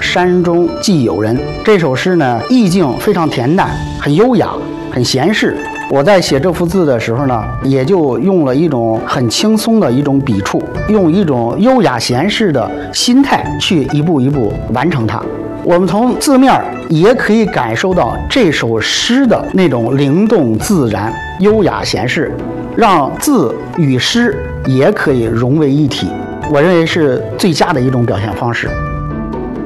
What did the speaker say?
山中寄友人。这首诗呢，意境非常恬淡，很优雅，很闲适。我在写这幅字的时候呢，也就用了一种很轻松的一种笔触，用一种优雅闲适的心态去一步一步完成它。我们从字面也可以感受到这首诗的那种灵动自然、优雅闲适，让字与诗也可以融为一体。我认为是最佳的一种表现方式。